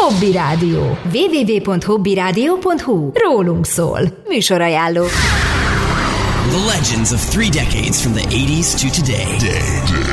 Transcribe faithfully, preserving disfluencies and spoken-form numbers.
Hobby Rádió. double-u double-u double-u pont hobby rádió pont hu. Rólunk szól. Műsorajánló. The legends of three decades from the eighties to today.